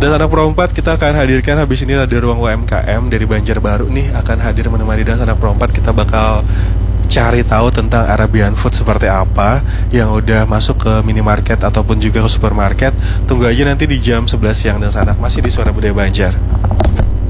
Dan anak Pro 4 kita akan hadirkan habis ini ada ruang UMKM dari Banjarbaru nih akan hadir menemani dan anak Pro 4 kita bakal cari tahu tentang Arabian food seperti apa yang udah masuk ke minimarket ataupun juga ke supermarket. Tunggu aja nanti di jam 11 siang dan anak masih di Suara Budaya Banjar.